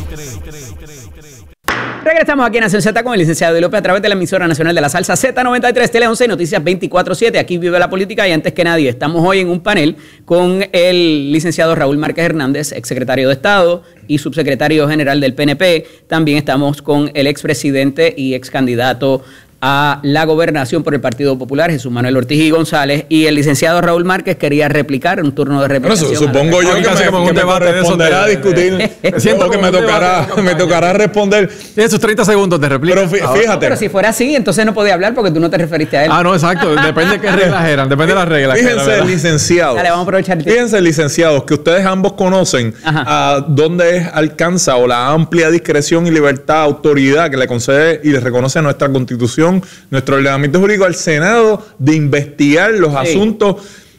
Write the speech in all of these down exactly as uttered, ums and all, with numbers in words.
Regresamos aquí en Nación Z con el licenciado Eddie López a través de la emisora nacional de la salsa Z noventa y tres, Tele once, Noticias veinticuatro siete. Aquí vive la política y antes que nadie estamos hoy en un panel con el licenciado Raúl Márquez Hernández, exsecretario de Estado y subsecretario general del P N P. También estamos con el expresidente y excandidato a la gobernación por el Partido Popular, Jesús Manuel Ortiz y González, y el licenciado Raúl Márquez quería replicar un turno de replicación. Bueno, supongo yo que, me, que un me corresponderá de discutir. Siento que me tocará, me tocará responder. Tiene sus treinta segundos de réplica. Pero fíjate. No, pero si fuera así, entonces no podía hablar porque tú no te referiste a él. Ah, no, exacto. Depende de qué reglas eran. Depende de las reglas. Fíjense, licenciados. Dale, vamos a aprovechar el tiempo. Fíjense, licenciados, que ustedes ambos conocen a dónde alcanza o la amplia discreción y libertad, autoridad que le concede y le reconoce nuestra Constitución, nuestro ordenamiento jurídico al Senado de investigar los sí. asuntos,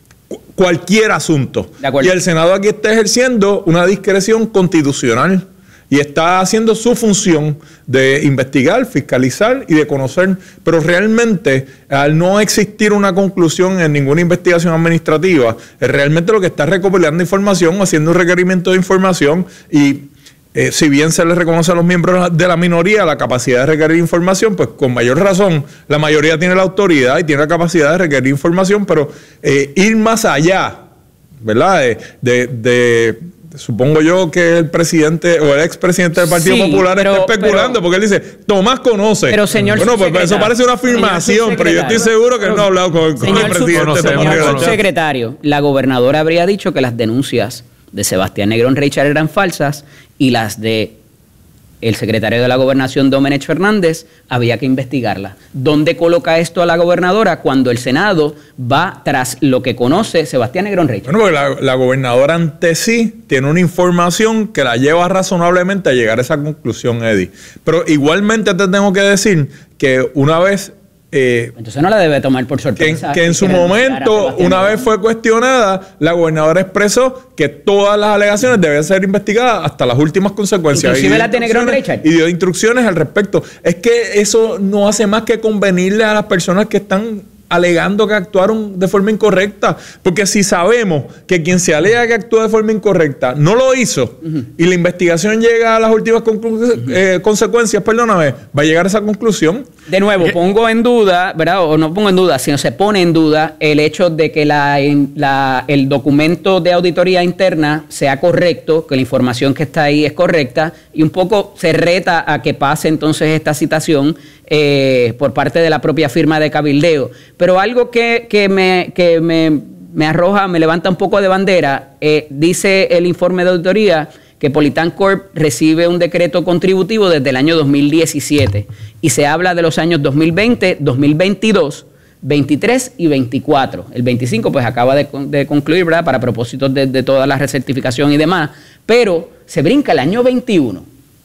cualquier asunto. Y el Senado aquí está ejerciendo una discreción constitucional y está haciendo su función de investigar, fiscalizar y de conocer. Pero realmente, al no existir una conclusión en ninguna investigación administrativa, realmente lo que está recopilando información, haciendo un requerimiento de información y Eh, si bien se les reconoce a los miembros de la minoría la capacidad de requerir información, pues con mayor razón la mayoría tiene la autoridad y tiene la capacidad de requerir información, pero eh, ir más allá, ¿verdad? De, de, de supongo yo que el presidente o el expresidente del Partido sí, Popular pero, está especulando, pero, porque él dice, Tomás conoce. Pero señor Bueno, pues eso parece una afirmación, pero yo estoy seguro que él no ha hablado con, con el presidente. Señor secretario, la gobernadora habría dicho que las denuncias de Sebastián Negrón Reichard eran falsas y las de el secretario de la Gobernación, Domenech Fernández, había que investigarlas. ¿Dónde coloca esto a la gobernadora cuando el Senado va tras lo que conoce Sebastián Negrón Reichard? Bueno, porque la, la gobernadora ante sí tiene una información que la lleva razonablemente a llegar a esa conclusión, Eddie. Pero igualmente te tengo que decir que una vez... Eh, Entonces no la debe tomar por sorpresa. Que, que en su momento, una vez fue cuestionada, la gobernadora expresó que todas las alegaciones deben ser investigadas hasta las últimas consecuencias. Inclusive las de Negrón Reichard. Y dio instrucciones al respecto. Es que eso no hace más que convenirle a las personas que están alegando que actuaron de forma incorrecta. Porque si sabemos que quien se alega que actuó de forma incorrecta no lo hizo, uh-huh. y la investigación llega a las últimas uh-huh. eh, consecuencias, perdóname, va a llegar a esa conclusión. De nuevo, ¿Qué? pongo en duda, ¿verdad? O no pongo en duda, sino se pone en duda el hecho de que la, la, el documento de auditoría interna sea correcto, que la información que está ahí es correcta, y un poco se reta a que pase entonces esta citación eh, por parte de la propia firma de cabildeo. Pero algo que, que, me, que me, me arroja, me levanta un poco de bandera, eh, dice el informe de auditoría que Politán Corp recibe un decreto contributivo desde el año dos mil diecisiete y se habla de los años dos mil veinte, dos mil veintidós, veintitrés y veinticuatro. El veinticinco pues acaba de, de concluir, ¿verdad? Para propósitos de, de toda la recertificación y demás, pero se brinca el año veintiuno.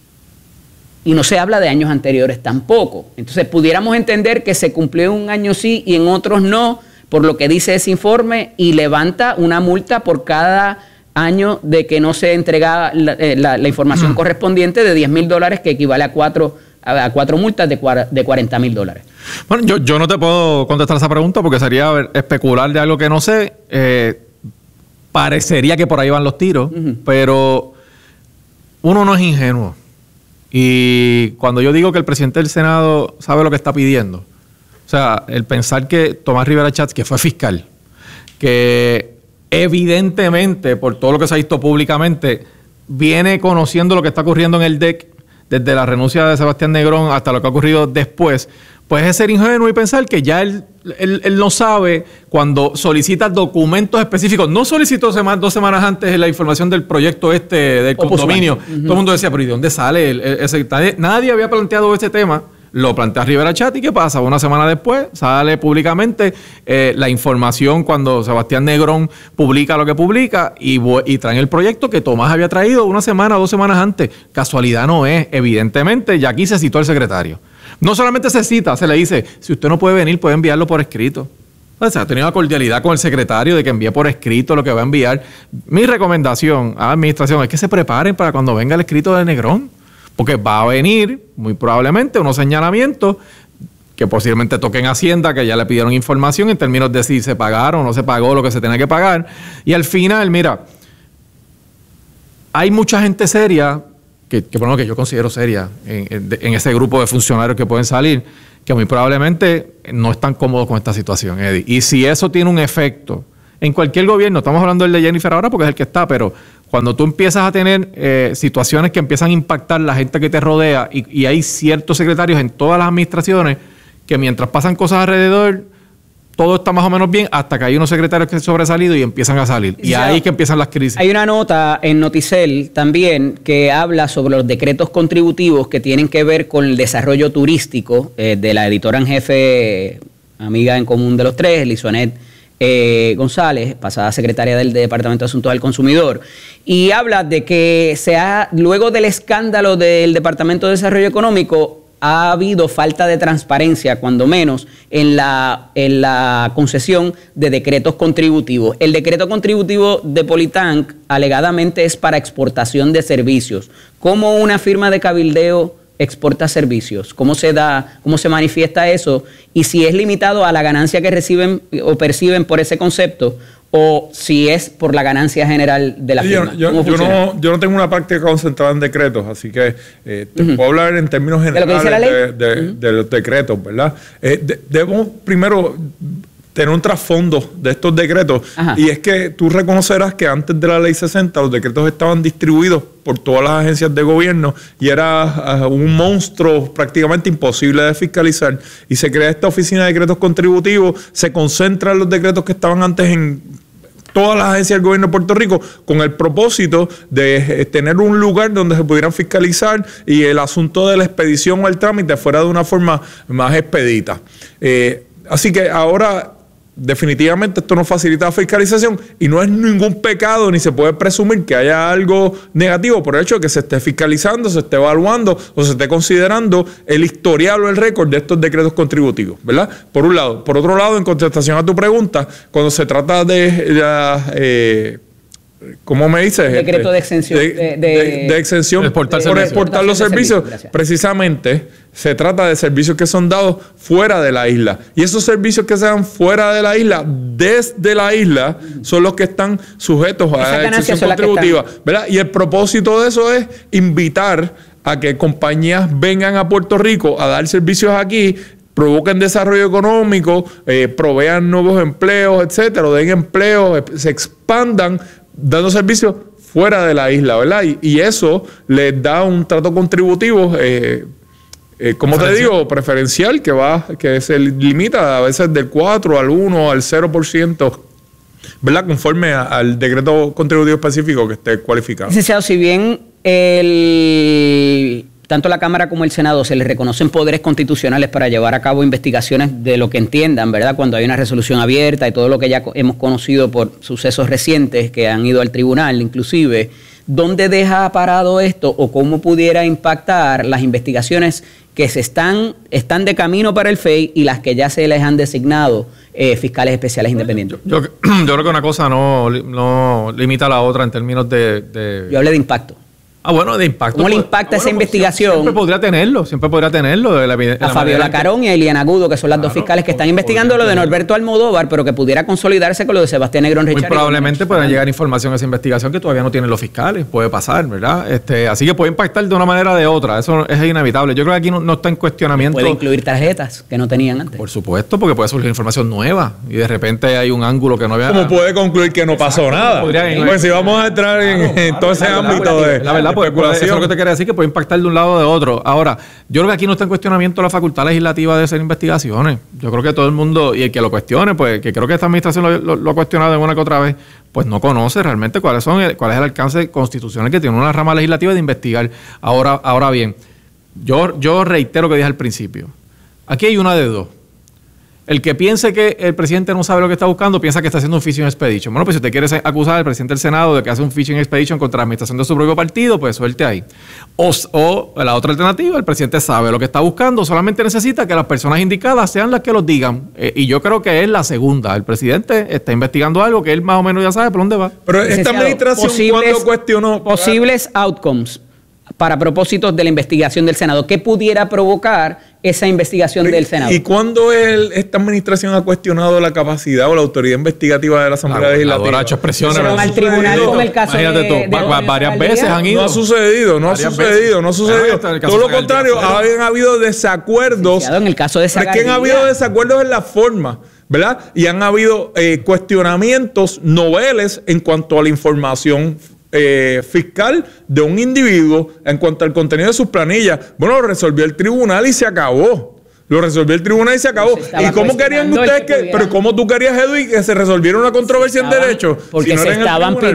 Y no se habla de años anteriores tampoco. Entonces pudiéramos entender que se cumplió un año sí y en otros no, por lo que dice ese informe, y levanta una multa por cada año de que no se entrega la, eh, la, la información mm. correspondiente de diez mil dólares, que equivale a cuatro, a, a cuatro multas de, de cuarenta mil dólares. Bueno, yo, yo no te puedo contestar esa pregunta porque sería ver, especular de algo que no sé. Eh, parecería que por ahí van los tiros, uh-huh. pero uno no es ingenuo. Y cuando yo digo que el presidente del Senado sabe lo que está pidiendo, o sea, el pensar que Tomás Rivera Schatz, que fue fiscal, que evidentemente, por todo lo que se ha visto públicamente, viene conociendo lo que está ocurriendo en el D E C desde la renuncia de Sebastián Negrón hasta lo que ha ocurrido después, pues es ser ingenuo y pensar que ya él, él, él no sabe cuando solicita documentos específicos. No solicitó sema, dos semanas antes la información del proyecto este del condominio. Uh-huh. Todo el mundo decía, pero ¿y de dónde sale? El, ese, nadie, nadie había planteado ese tema. Lo plantea Rivera Schatz y ¿qué pasa? Una semana después sale públicamente eh, la información cuando Sebastián Negrón publica lo que publica y, y traen el proyecto que Tomás había traído una semana o dos semanas antes. Casualidad no es, evidentemente, y aquí se citó el secretario. No solamente se cita, se le dice, si usted no puede venir, puede enviarlo por escrito. O sea, ha tenido una cordialidad con el secretario de que envíe por escrito lo que va a enviar. Mi recomendación a la administración es que se preparen para cuando venga el escrito de Negrón. Porque va a venir, muy probablemente, unos señalamientos que posiblemente toquen Hacienda, que ya le pidieron información en términos de si se pagaron o no se pagó lo que se tenía que pagar. Y al final, mira, hay mucha gente seria que, que, bueno, que yo considero seria en, en, en ese grupo de funcionarios que pueden salir, que muy probablemente no están cómodos con esta situación, Eddie. Y si eso tiene un efecto en cualquier gobierno, estamos hablando del de Jennifer ahora porque es el que está, pero cuando tú empiezas a tener eh, situaciones que empiezan a impactar la gente que te rodea y, y hay ciertos secretarios en todas las administraciones que mientras pasan cosas alrededor, todo está más o menos bien hasta que hay unos secretarios que han sobresalido y empiezan a salir. Y ahí es que empiezan las crisis. Hay una nota en Noticel también que habla sobre los decretos contributivos que tienen que ver con el desarrollo turístico eh, de la editora en jefe, amiga en común de los tres, Lizonet eh, González, pasada secretaria del Departamento de Asuntos del Consumidor. Y habla de que se ha, luego del escándalo del Departamento de Desarrollo Económico, ha habido falta de transparencia, cuando menos, en la, en la concesión de decretos contributivos. El decreto contributivo de Politank alegadamente es para exportación de servicios. ¿Cómo una firma de cabildeo exporta servicios? ¿Cómo se da, cómo se manifiesta eso? Y si es limitado a la ganancia que reciben o perciben por ese concepto, o si es por la ganancia general de la firma. Yo, yo, yo, no, yo no tengo una práctica concentrada en decretos, así que eh, te uh-huh. puedo hablar en términos generales de, de, de, uh-huh. de los decretos, ¿verdad? Eh, de, debemos primero tener un trasfondo de estos decretos. Ajá. Y es que tú reconocerás que antes de la ley sesenta los decretos estaban distribuidos por todas las agencias de gobierno y era uh, un monstruo prácticamente imposible de fiscalizar, y se crea esta oficina de decretos contributivos, se concentran los decretos que estaban antes en todas las agencias del gobierno de Puerto Rico con el propósito de eh, tener un lugar donde se pudieran fiscalizar y el asunto de la expedición o el trámite fuera de una forma más expedita. Eh, así que ahora definitivamente esto no facilita la fiscalización y no es ningún pecado ni se puede presumir que haya algo negativo por el hecho de que se esté fiscalizando, se esté evaluando o se esté considerando el historial o el récord de estos decretos contributivos, ¿verdad? Por un lado. Por otro lado, en contestación a tu pregunta, cuando se trata de la... Eh, ¿cómo me dices? Decreto de exención. De, de, de, de exención de exportar por servicios. exportar los servicios. servicios precisamente se trata de servicios que son dados fuera de la isla. Y esos servicios que se dan fuera de la isla, desde la isla, son los que están sujetos a la exención contributiva, ¿verdad? Y el propósito de eso es invitar a que compañías vengan a Puerto Rico a dar servicios aquí, provoquen desarrollo económico, eh, provean nuevos empleos, etcétera, o den empleos, se expandan dando servicios fuera de la isla, ¿verdad? Y, y eso les da un trato contributivo, eh, eh, como te digo, preferencial, que va, que se limita a veces del cuatro al uno al cero por ciento, ¿verdad? Conforme a, al decreto contributivo específico que esté cualificado. Licenciado, si bien el... tanto la Cámara como el Senado se les reconocen poderes constitucionales para llevar a cabo investigaciones de lo que entiendan, ¿verdad? Cuando hay una resolución abierta y todo lo que ya hemos conocido por sucesos recientes que han ido al tribunal, inclusive, ¿dónde deja parado esto o cómo pudiera impactar las investigaciones que se están, están de camino para el F E I y las que ya se les han designado eh, fiscales especiales independientes? Yo, yo, yo creo que una cosa no, no limita a la otra en términos de, de... Yo hablé de impacto. Ah, bueno, de impacto. ¿Cómo le impacta ah, bueno, esa investigación? Siempre podría tenerlo, siempre podría tenerlo. De la, de a Fabiola Carón y a Eliana Agudo, que son las claro, dos fiscales que están investigando lo de Norberto Almodóvar, pero que pudiera consolidarse con lo de Sebastián Negrón Richard. Muy probablemente puedan llegar información a esa investigación que todavía no tienen los fiscales. Puede pasar, ¿verdad? Este, así que puede impactar de una manera o de otra. Eso es inevitable. Yo creo que aquí no, no está en cuestionamiento. Puede incluir tarjetas que no tenían antes. Por supuesto, porque puede surgir información nueva y de repente hay un ángulo que no había. ¿Cómo puede concluir que no Exacto, pasó nada? Pues si vamos a entrar en, claro, en todo ese ámbito claro, de la verdad, pues, especulación. Quiere decir que puede impactar de un lado o de otro. Ahora, yo creo que aquí no está en cuestionamiento la facultad legislativa de hacer investigaciones. Yo creo que todo el mundo, y el que lo cuestione, pues que creo que esta administración lo, lo, lo ha cuestionado de una que otra vez, pues no conoce realmente cuáles son el, cuál es el alcance constitucional que tiene una rama legislativa de investigar. Ahora, ahora bien, yo, yo reitero lo que dije al principio. Aquí hay una de dos. El que piense que el presidente no sabe lo que está buscando, piensa que está haciendo un fishing expedition. Bueno, pues si usted quiere acusar al presidente del Senado de que hace un fishing expedition contra la administración de su propio partido, pues suelte ahí. O, o la otra alternativa, el presidente sabe lo que está buscando, solamente necesita que las personas indicadas sean las que lo digan. Eh, y yo creo que es la segunda. El presidente está investigando algo que él más o menos ya sabe por dónde va. Pero esta administración, ¿cuándo cuestionó? Posibles outcomes para propósitos de la investigación del Senado. ¿Qué pudiera provocar esa investigación del Senado. ¿Y cuándo el, esta administración ha cuestionado la capacidad o la autoridad investigativa de la Asamblea la Legislativa? Ha hecho expresiones. Fueron al tribunal con el caso Imagínate de, tú, de, va- de varias alcaldía. veces han ido. No ha sucedido, no ha Varias sucedido, veces. no ha sucedido. Ah, está el caso Todo lo de contrario, Zagardiel. habían habido desacuerdos. En el caso de Pero es que han Zagardiel. habido desacuerdos en la forma, ¿verdad? Y han habido eh, cuestionamientos noveles en cuanto a la información eh, fiscal de un individuo, en cuanto al contenido de sus planillas. Bueno, lo resolvió el tribunal y se acabó. Lo resolvió el tribunal y se acabó. Se estaba ¿Y cómo querían cuestionando ustedes el que, que pudiera- pero cómo tú querías, Edwin, que se resolviera una controversia en Estaban- derecho? Porque si no se era en el estaban tribunal?